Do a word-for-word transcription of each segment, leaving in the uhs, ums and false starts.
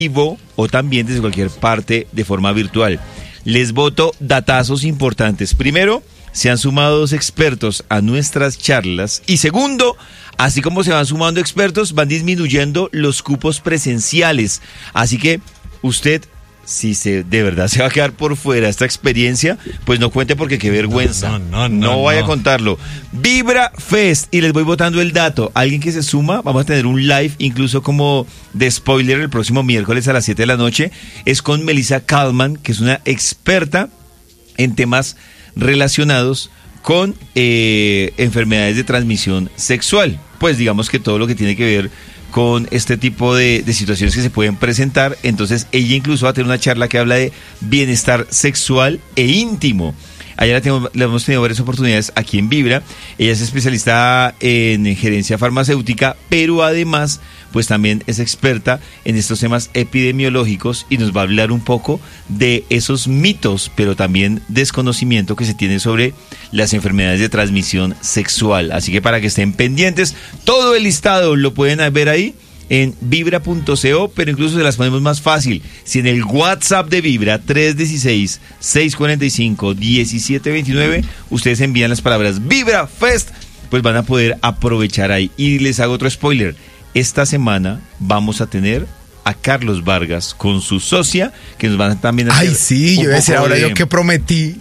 vivo o también desde cualquier parte de forma virtual. Les boto datazos importantes. Primero, se han sumado dos expertos a nuestras charlas. Y segundo, así como se van sumando expertos, van disminuyendo los cupos presenciales. Así que usted, si se de verdad se va a quedar por fuera esta experiencia, pues no cuente porque qué vergüenza. No, no, no, no, no vaya no. a contarlo. Vibra Fest, y les voy botando el dato. Alguien que se suma, vamos a tener un live incluso como de spoiler el próximo miércoles a las siete de la noche. Es con Melissa Kalman, que es una experta en temas relacionados con eh, enfermedades de transmisión sexual. Pues digamos que todo lo que tiene que ver con este tipo de, de situaciones que se pueden presentar. Entonces ella incluso va a tener una charla que habla de bienestar sexual e íntimo. Allá la, tengo, la hemos tenido varias oportunidades aquí en Vibra. Ella es especialista en gerencia farmacéutica, pero además pues también es experta en estos temas epidemiológicos y nos va a hablar un poco de esos mitos, pero también desconocimiento que se tiene sobre las enfermedades de transmisión sexual. Así que para que estén pendientes, todo el listado lo pueden ver ahí en vibra punto co, pero incluso se las ponemos más fácil. Si en el WhatsApp de Vibra, tres uno seis, seis cuatro cinco, uno siete dos nueve, ustedes envían las palabras Vibra Fest, pues van a poder aprovechar ahí. Y les hago otro spoiler. Esta semana vamos a tener a Carlos Vargas con su socia, que nos van a también a hacer. Ay, sí, yo voy a decir ahora de... yo que prometí.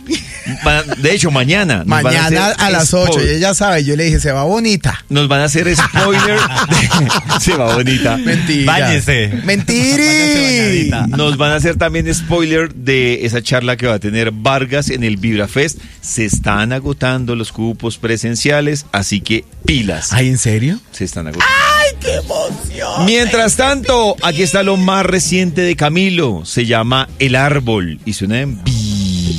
De hecho, mañana. Mañana a, a las ocho, y ella sabe, yo le dije, se va bonita. Nos van a hacer spoiler. De... Se va bonita. Mentira. Báñese. Mentira. Nos van a hacer también spoiler de esa charla que va a tener Vargas en el Vibra Fest. Se están agotando los cupos presenciales, así que pilas. ¿Ay, en serio? Se están agotando. ¡Ay, qué emoción! Mientras tanto, aquí está lo más reciente de Camilo. Se llama El Árbol y suena bien